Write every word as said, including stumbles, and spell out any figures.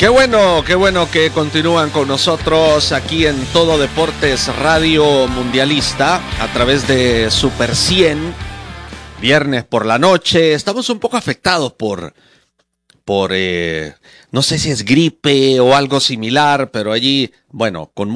Qué bueno, qué bueno que continúan con nosotros aquí en Todo Deportes Radio Mundialista a través de Super cien, viernes por la noche. Estamos un poco afectados por, por eh, no sé si es gripe o algo similar, pero allí, bueno, con